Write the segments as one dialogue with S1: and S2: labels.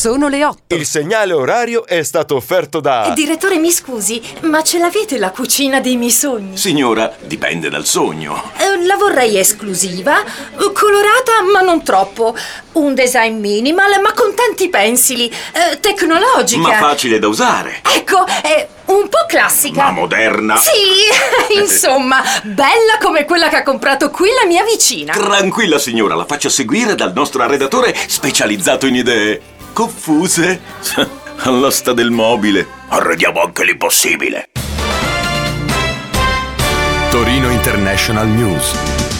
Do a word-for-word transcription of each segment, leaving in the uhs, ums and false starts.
S1: Sono le otto.
S2: Il segnale orario è stato offerto da...
S3: Direttore, mi scusi, ma ce l'avete la cucina dei miei sogni?
S4: Signora, dipende dal sogno.
S3: Eh, la vorrei esclusiva, colorata ma non troppo, un design minimal ma con tanti pensili, eh, tecnologica.
S4: Ma facile da usare.
S3: Ecco, è un po' classica.
S4: Ma moderna.
S3: Sì, insomma, bella come quella che ha comprato qui la mia vicina.
S4: Tranquilla signora, la faccio seguire dal nostro arredatore specializzato in idee confuse. All'asta del mobile. Arrediamo anche l'impossibile.
S5: Torino International News.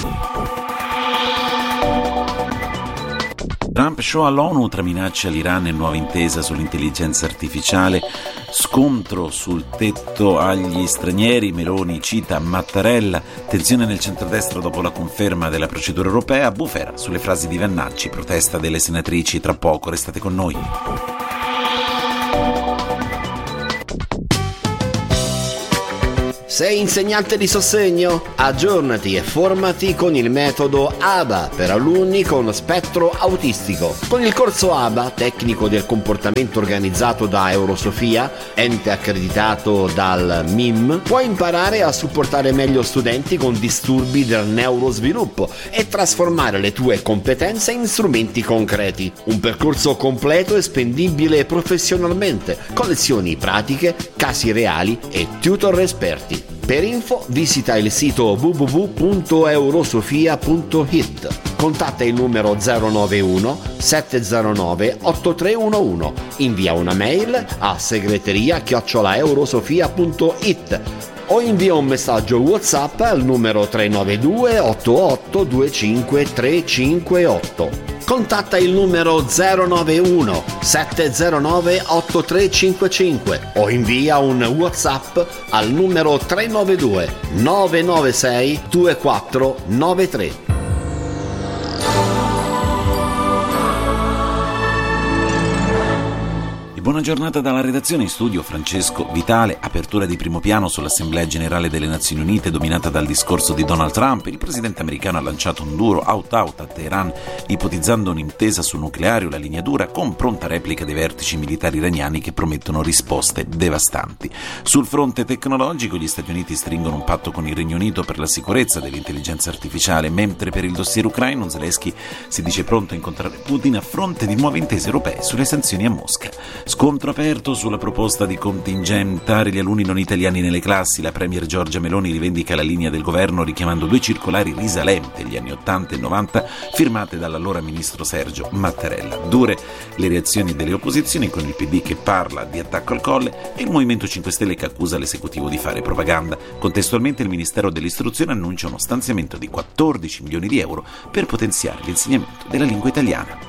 S6: Trump show all'ONU tra minacce all'Iran e nuova intesa sull'intelligenza artificiale, scontro sul tetto agli stranieri, Meloni cita Mattarella, tensione nel centrodestra dopo la conferma della procedura europea, bufera sulle frasi di Vannacci, protesta delle senatrici, tra poco restate con noi.
S7: Sei insegnante di sostegno? Aggiornati e formati con il metodo A B A per alunni con spettro autistico. Con il corso A B A, tecnico del comportamento organizzato da Eurosofia, ente accreditato dal M I M, puoi imparare a supportare meglio studenti con disturbi del neurosviluppo e trasformare le tue competenze in strumenti concreti. Un percorso completo e spendibile professionalmente, con lezioni pratiche, casi reali e tutor esperti. Per info visita il sito w w w punto eurosofia punto i t. Contatta il numero zero nove uno sette zero nove otto tre uno uno. Invia una mail a segreteria chiocciola eurosofia punto i t o invia un messaggio WhatsApp al numero tre nove due otto otto due cinque tre cinque otto. Contatta il numero zero nove uno sette zero nove otto tre cinque cinque o invia un WhatsApp al numero tre nove due nove nove sei due quattro nove tre.
S6: Buona giornata dalla redazione, in studio Francesco Vitale. Apertura di primo piano sull'Assemblea Generale delle Nazioni Unite dominata dal discorso di Donald Trump. Il presidente americano ha lanciato un duro out-out a Teheran, ipotizzando un'intesa sul nucleare o la linea dura, con pronta replica dei vertici militari iraniani che promettono risposte devastanti. Sul fronte tecnologico gli Stati Uniti stringono un patto con il Regno Unito per la sicurezza dell'intelligenza artificiale, mentre per il dossier ucraino Zelensky si dice pronto a incontrare Putin a fronte di nuove intese europee sulle sanzioni a Mosca. Scontro aperto sulla proposta di contingentare gli alunni non italiani nelle classi. La premier Giorgia Meloni rivendica la linea del governo richiamando due circolari risalenti agli anni ottanta e novanta firmate dall'allora ministro Sergio Mattarella. Dure le reazioni delle opposizioni, con il P D che parla di attacco al Colle e il Movimento cinque Stelle che accusa l'esecutivo di fare propaganda. Contestualmente il Ministero dell'Istruzione annuncia uno stanziamento di quattordici milioni di euro per potenziare l'insegnamento della lingua italiana.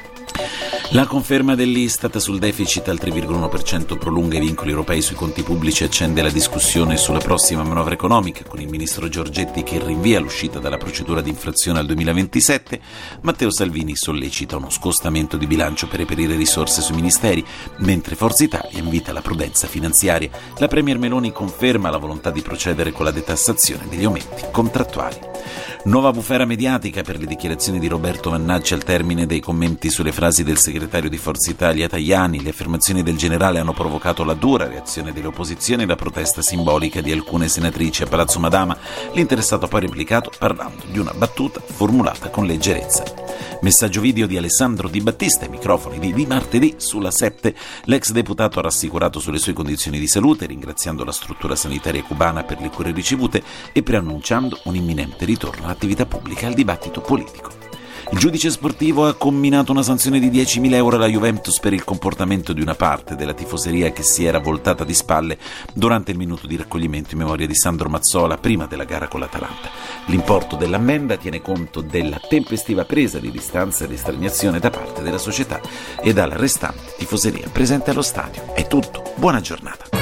S6: La conferma dell'Istat sul deficit al tre virgola uno per cento prolunga i vincoli europei sui conti pubblici e accende la discussione sulla prossima manovra economica, con il ministro Giorgetti che rinvia l'uscita dalla procedura di infrazione al duemilaventisette. Matteo Salvini sollecita uno scostamento di bilancio per reperire risorse sui ministeri, mentre Forza Italia invita la prudenza finanziaria. La premier Meloni conferma la volontà di procedere con la detassazione degli aumenti contrattuali. Nuova bufera mediatica per le dichiarazioni di Roberto Vannacci al termine dei commenti sulle frasi del segretario di Forza Italia Tajani. Le affermazioni del generale hanno provocato la dura reazione delle opposizioni e la protesta simbolica di alcune senatrici a Palazzo Madama. L'interessato ha poi replicato parlando di una battuta formulata con leggerezza. Messaggio video di Alessandro Di Battista ai microfoni di Di Martedì sulla sette. L'ex deputato ha rassicurato sulle sue condizioni di salute, ringraziando la struttura sanitaria cubana per le cure ricevute e preannunciando un imminente ritorno all'attività pubblica e al dibattito politico. Il giudice sportivo ha comminato una sanzione di diecimila euro alla Juventus per il comportamento di una parte della tifoseria che si era voltata di spalle durante il minuto di raccoglimento in memoria di Sandro Mazzola prima della gara con l'Atalanta. L'importo dell'ammenda tiene conto della tempestiva presa di distanza ed estraniazione da parte della società e dalla restante tifoseria presente allo stadio. È tutto, buona giornata.